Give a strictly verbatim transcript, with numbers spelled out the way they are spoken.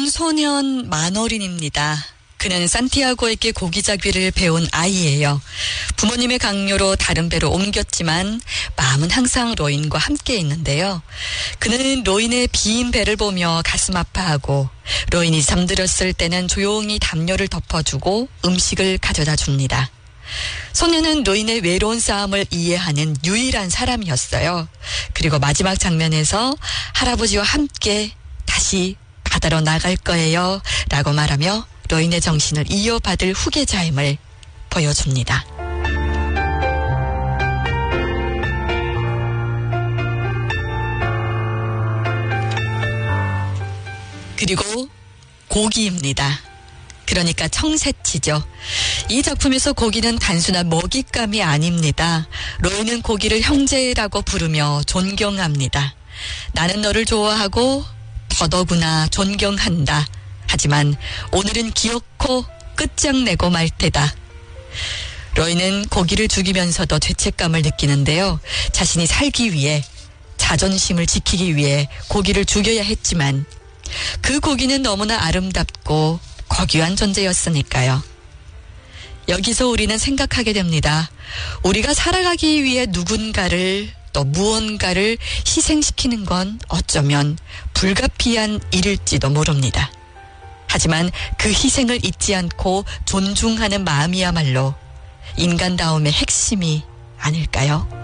소년 마너린입니다. 그는 산티아고에게 고기잡이를 배운 아이예요. 부모님의 강요로 다른 배로 옮겼지만 마음은 항상 로인과 함께 있는데요. 그는 로인의 빈 배를 보며 가슴 아파하고 로인이 잠들었을 때는 조용히 담요를 덮어주고 음식을 가져다 줍니다. 소년은 로인의 외로운 싸움을 이해하는 유일한 사람이었어요. 그리고 마지막 장면에서 할아버지와 함께 다시 바다로 나갈 거예요 라고 말하며 로인의 정신을 이어받을 후계자임을 보여줍니다. 그리고 고기입니다. 그러니까 청새치죠. 이 작품에서 고기는 단순한 먹잇감이 아닙니다. 로인은 고기를 형제라고 부르며 존경합니다. 나는 너를 좋아하고 더더구나 존경한다. 하지만 오늘은 기어코 끝장내고 말 테다. 로인은 고기를 죽이면서도 죄책감을 느끼는데요. 자신이 살기 위해, 자존심을 지키기 위해 고기를 죽여야 했지만 그 고기는 너무나 아름답고 고귀한 존재였으니까요. 여기서 우리는 생각하게 됩니다. 우리가 살아가기 위해 누군가를 또 무언가를 희생시키는 건 어쩌면 불가피한 일일지도 모릅니다. 하지만 그 희생을 잊지 않고 존중하는 마음이야말로 인간다움의 핵심이 아닐까요?